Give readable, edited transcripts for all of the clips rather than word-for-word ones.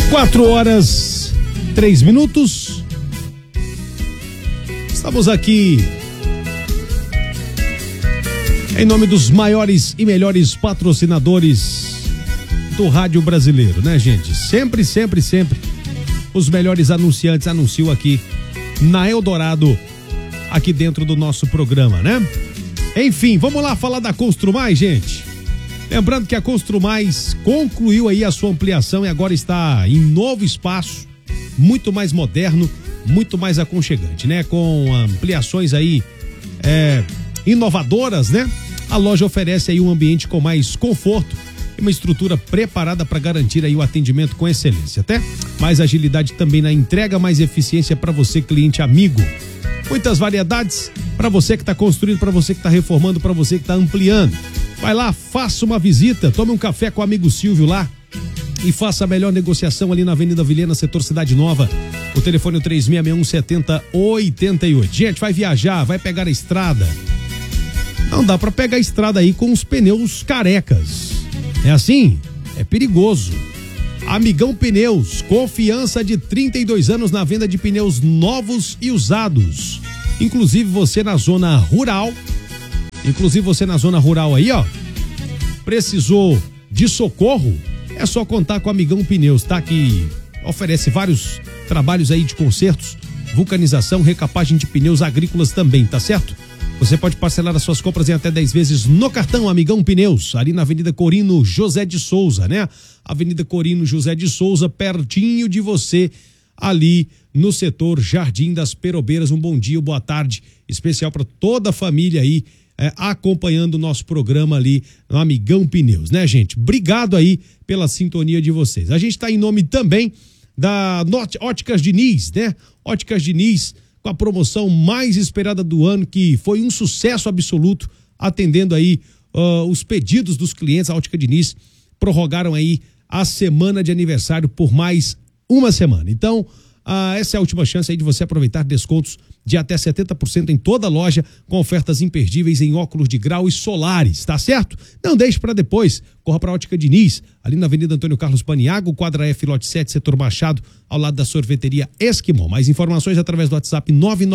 4h03. Estamos aqui em nome dos maiores e melhores patrocinadores do rádio brasileiro, né, gente? Sempre os melhores anunciantes anunciam aqui na Eldorado, aqui dentro do nosso programa, né? Enfim, vamos lá falar da Construmais, gente. Lembrando que a Construmais concluiu aí a sua ampliação e agora está em novo espaço, muito mais moderno, muito mais aconchegante, né? Com ampliações aí inovadoras, né? A loja oferece aí um ambiente com mais conforto e uma estrutura preparada para garantir aí o atendimento com excelência, até mais agilidade também na entrega, mais eficiência para você, cliente amigo. Muitas variedades para você que está construindo, para você que está reformando, para você que está ampliando. Vai lá, faça uma visita, tome um café com o amigo Silvio lá e faça a melhor negociação ali na Avenida Vilhena, setor Cidade Nova. O telefone é 3661-7088. Gente, vai viajar, vai pegar a estrada. Não dá para pegar a estrada aí com os pneus carecas. É assim? É perigoso. Amigão Pneus, confiança de 32 anos na venda de pneus novos e usados. Inclusive você na zona rural aí, ó, precisou de socorro, é só contar com o Amigão Pneus, tá? Que oferece vários trabalhos aí de consertos, vulcanização, recapagem de pneus agrícolas também, tá certo? Você pode parcelar as suas compras em até 10 vezes no cartão Amigão Pneus, ali na Avenida Corino José de Souza, né? Avenida Corino José de Souza, pertinho de você, ali no setor Jardim das Perobeiras. Um bom dia, boa tarde, especial para toda a família aí, acompanhando o nosso programa ali no Amigão Pneus, né, gente? Obrigado aí pela sintonia de vocês. A gente tá em nome também da Óticas Diniz, né? Óticas Diniz, com a promoção mais esperada do ano, que foi um sucesso absoluto, atendendo aí os pedidos dos clientes. A Ótica Diniz prorrogaram aí a semana de aniversário por mais uma semana. Então, essa é a última chance aí de você aproveitar descontos de até 70% em toda a loja, com ofertas imperdíveis em óculos de grau e solares, tá certo? Não deixe para depois, corra para a Ótica Diniz, ali na Avenida Antônio Carlos Paniago, quadra F, lote 7, setor Machado, ao lado da sorveteria Esquimó. Mais informações através do WhatsApp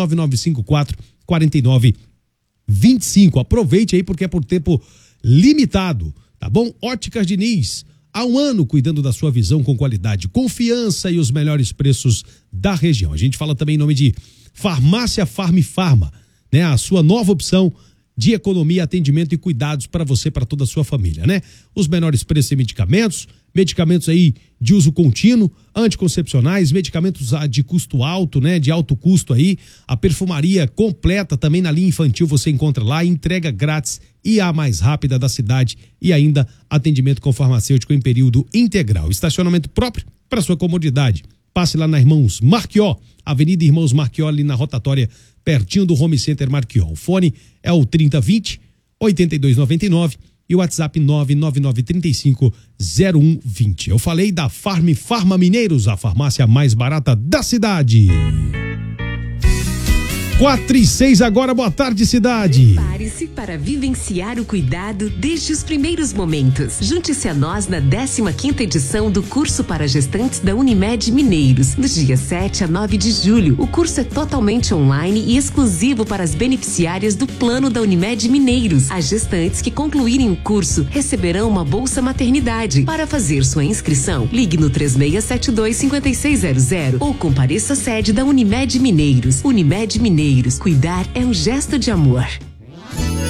99954-4925. Aproveite aí porque é por tempo limitado, tá bom? Óticas Diniz, há um ano cuidando da sua visão com qualidade, confiança e os melhores preços da região. A gente fala também em nome de Farmácia Farma, né? A sua nova opção de economia, atendimento e cuidados para você, para toda a sua família, né? Os menores preços em medicamentos aí de uso contínuo, anticoncepcionais, medicamentos de custo alto, né? De alto custo aí, a perfumaria completa também na linha infantil você encontra lá, entrega grátis e a mais rápida da cidade e ainda atendimento com farmacêutico em período integral. Estacionamento próprio para sua comodidade. Passe lá na Irmãos Marquió, Avenida Irmãos Marquió, ali na rotatória, pertinho do Home Center Marquió. O fone é o 3020-8299 e o WhatsApp 99935-0120. Eu falei da Farma Mineiros, a farmácia mais barata da cidade. 4h06 agora, boa tarde, cidade. Prepare-se para vivenciar o cuidado desde os primeiros momentos. Junte-se a nós na 15ª edição do curso para gestantes da Unimed Mineiros, dos dias 7 a 9 de julho. O curso é totalmente online e exclusivo para as beneficiárias do plano da Unimed Mineiros. As gestantes que concluírem o curso receberão uma bolsa maternidade. Para fazer sua inscrição, ligue no 3672-5600 ou compareça à sede da Unimed Mineiros. Unimed Mineiros. Cuidar é um gesto de amor.